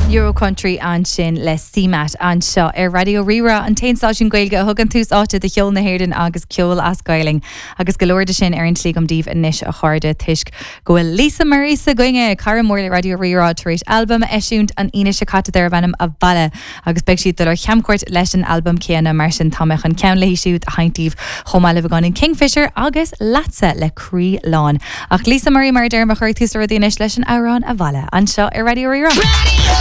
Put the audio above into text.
Eurocountry an sin le CMAT an seo Radio Rira an tainstáisiún Gaeilge thugann tús áte de cheol na Héireann agus ceol as Gailing agus golóir de sin ar an tlí díobh inis a cháde tuisc gohfuil Lisa Marie sa goinge cara mór le Radio Rira taréis album eisiúnt an ine se chatte ar bannam a bhaile agus beag siad ar cheamcuirt leis an album céanna mar sin támeach an cean le siúd a haintíh chomáile bh in Kingfisher agus Latsa le Cree Lawn ach Lisa Marie mar derma chuirtús a inis leis an árán a bhaile an seo ar Radio Rira.